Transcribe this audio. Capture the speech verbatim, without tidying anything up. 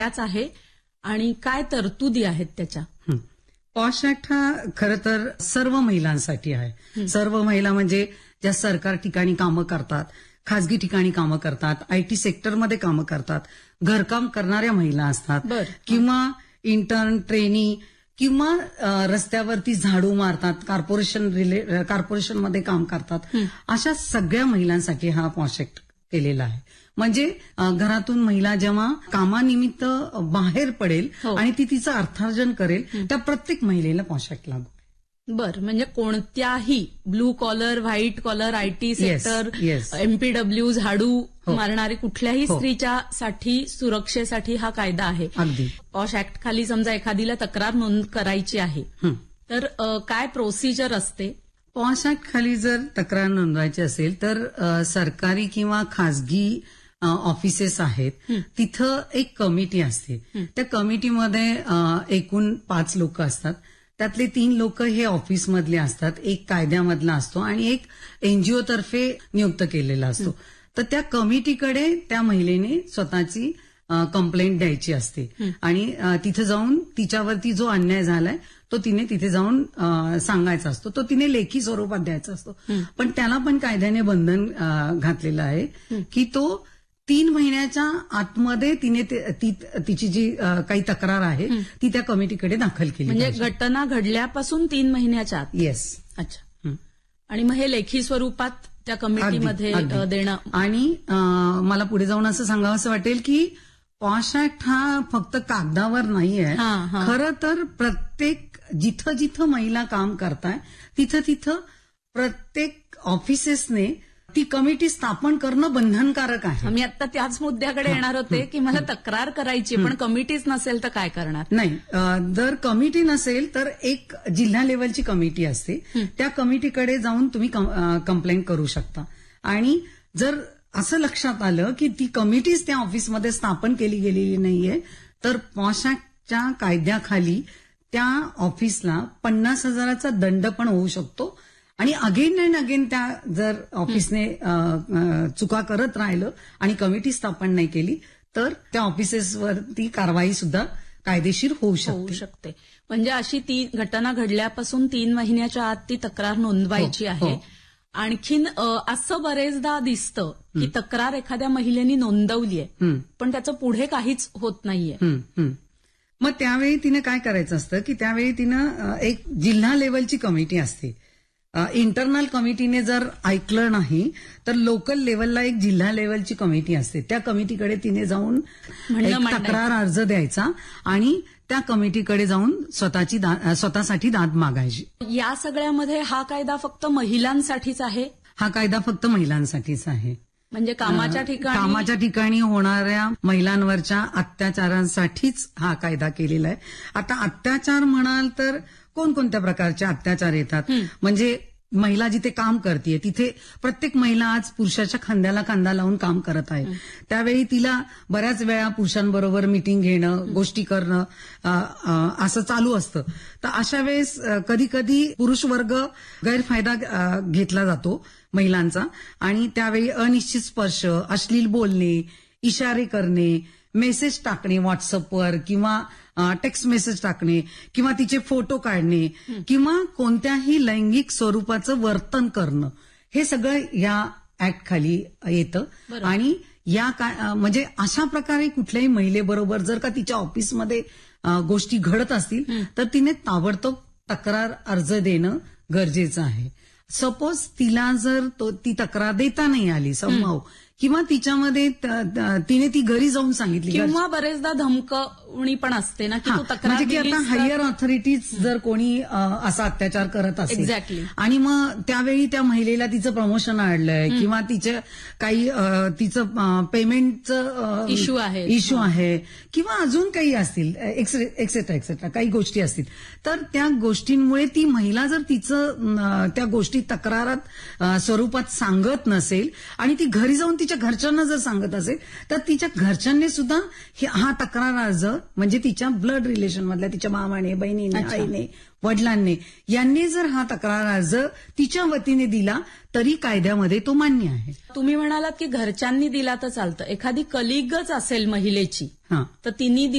त्याच आहे आणि काय तरतुदी आहेत त्याच्या? पॉश ऍक्ट हा खरं तर सर्व महिलांसाठी आहे. सर्व महिला म्हणजे ज्या सरकार ठिकाणी कामं करतात, खासगी ठिकाणी कामं करतात, आयटी सेक्टरमध्ये कामं करतात, घरकाम करणाऱ्या महिला असतात किंवा इंटर्न, ट्रेनी किंवा रस्त्यावरती झाडू मारतात, कॉर्पोरेशन रिले कॉर्पोरेशनमध्ये काम करतात, अशा सगळ्या महिलांसाठी हा पॉश ऍक्ट केलेला आहे. म्हणजे घरातून महिला जेव्हा कामानिमित्त बाहेर पडेल आणि ती तिचं अर्थार्जन करेल त्या प्रत्येक महिलेला पॉश ऍक्ट लागू. बर, म्हणजे कोणत्याही blue collar, white collar, IT sector, MPW, झाडू मारणारी कुठल्याही स्त्रीच्या साठी सुरक्षेसाठी हा कायदा आहे. अगदी. पॉश ऍक्ट खाली समजा एखादीला तक्रार नोंद करायची आहे तर काय प्रोसिजर असते? पॉश ऍक्ट खाली जर तक्रार नोंदवायची असेल तर सरकारी किंवा खासगी ऑफिसेस आहेत तिथं एक कमिटी असते. त्या कमिटीमध्ये एकूण पाच लोक असतात. त्यातले तीन लोक हे ऑफिसमधले असतात, एक कायद्यामधला असतो आणि एक एनजीओ तर्फे नियुक्त केलेला असतो. तर त्या कमिटीकडे त्या महिलेने स्वतःची कंप्लेंट द्यायची असते आणि तिथे जाऊन तिच्यावरती जो अन्याय झालाय तो तिने तिथे जाऊन सांगायचा असतो. तो तिने लेखी स्वरूपात द्यायचा असतो. पण त्याला पण कायद्याने बंधन घातलेलं आहे की तो तीन महिन्याच्या आतमध्ये तिने तिची जी काही तक्रार आहे ती त्या कमिटीकडे दाखल केली. म्हणजे घटना घडल्यापासून तीन महिन्याच्या आत? येस. अच्छा. आणि मग हे लेखी स्वरूपात त्या कमिटीमध्ये देणं. आणि मला पुढे जाऊन असं सांगावं वाटेल की पॉश ऍक्ट हा फक्त कागदावर नाहीये. खरं तर प्रत्येक जिथं जिथं महिला काम करताय तिथं तिथं प्रत्येक ऑफिसेसने ती कमिटी स्थापन करणं बंधनकारक आहे. मी आता त्याच मुद्द्याकडे येणार होते की मला तक्रार करायची पण कमिटीच नसेल तर काय करणार? नाही, जर कमिटी नसेल तर एक जिल्हा लेवलची कमिटी असते. त्या कमिटीकडे जाऊन तुम्ही कंप्लेंट करू शकता. आणि जर असं लक्षात आलं की ती कमिटीच त्या ऑफिसमध्ये स्थापन केली गेलेली नाहीये तर पॉश ऍक्टच्या कायद्याखाली त्या ऑफिसला पन्नास हजाराचा दंड पण होऊ शकतो. आणि अगेन अँड अगेन त्या जर ऑफिसने चुका करत राहिलं आणि कमिटी स्थापन नाही केली तर त्या ऑफिसेसवरती कारवाई सुद्धा कायदेशीर होऊ शकते. म्हणजे अशी ती घटना घडल्यापासून तीन महिन्याच्या आत ती तक्रार नोंदवायची आहे. आणखीन असं बरेचदा दिसतं की तक्रार एखाद्या महिलेनी नोंदवली आहे पण त्याचं पुढे काहीच होत नाहीये. मग त्यावेळी तिने काय करायचं असतं की त्यावेळी तिनं एक जिल्हा लेवलची कमिटी असते. इंटरनल कमिटीने जर ऐकलं नाही तर लोकल लेवलला एक जिल्हा लेवलची कमिटी असते. त्या कमिटीकडे तिने जाऊन तक्रार अर्ज द्यायचा आणि त्या कमिटीकडे जाऊन स्वतःची स्वतःसाठी दाद मागायची. या सगळ्यामध्ये हा कायदा फक्त महिलांसाठीच आहे? हा कायदा फक्त महिलांसाठीच आहे. म्हणजे कामाच्या ठिकाणी कामाच्या ठिकाणी होणाऱ्या महिलांवरच्या अत्याचारांसाठीच हा कायदा केलेला आहे. आता अत्याचार म्हणाल तर कोणकोणत्या प्रकारचे अत्याचार येतात? म्हणजे महिला जिथे काम करते तिथे प्रत्येक महिला आज पुरुषाच्या खांद्याला खांदा लावून काम करत आहे. त्यावेळी तिला बऱ्याच वेळा पुरुषांबरोबर मिटिंग घेणं, गोष्टी करणं असं चालू असतं. तर अशा वेळेस कधी कधी पुरुष वर्ग गैरफायदा घेतला जातो महिलांचा आणि त्यावेळी अनिश्चित स्पर्श, अश्लील बोलणे, इशारे करणे, मेसेज टाकणे व्हॉट्सअपवर किंवा टेक्स्ट मेसेज टाकणे किंवा तिचे फोटो काढणे किंवा कोणत्याही लैंगिक स्वरूपाचं वर्तन करणं हे सगळं या ऍक्ट खाली येतं. आणि या म्हणजे अशा प्रकारे कुठल्याही महिलेबरोबर जर का तिच्या ऑफिसमध्ये गोष्टी घडत असतील तर तिने ताबडतोब तक्रार अर्ज देणं गरजेचं आहे. सपोज तिला जर ती तक्रार देता नाही आली संभव किंवा तिच्यामध्ये तिने ती घरी जाऊन सांगितली किंवा बरेचदा धमकवणी पण असते ना की म्हणजे की आता हायर ऑथॉरिटीज जर कोणी असा अत्याचार करत असेल एक्झॅक्टली आणि मग त्यावेळी त्या महिलेला तिचं प्रमोशन आणलंय किंवा तिचं काही तिचं पेमेंटचं इश्यू आहे इश्यू आहे किंवा अजून काही असतील एक्सेट्रा एक्सेट्रा काही गोष्टी असतील तर त्या गोष्टींमुळे ती महिला जर तिचं त्या गोष्टी तक्रारात स्वरूपात सांगत नसेल आणि ती घरी जाऊन तिच्या घरच्यांना जर सांगत असेल तर तिच्या घरच्यांनी सुद्धा हा तक्रार अर्ज म्हणजे तिच्या ब्लड रिलेशन मधल्या तिच्या मामाने, बहिणीने, आईने, वडिलांनी यांनी जर हा तक्रार अर्ज तिच्या वतीने दिला तरी कायद्यामध्ये तो मान्य आहे. तुम्ही म्हणालात की घरच्यांनी दिला तर चालतं. एखादी कलिगच असेल महिलेची तर तिने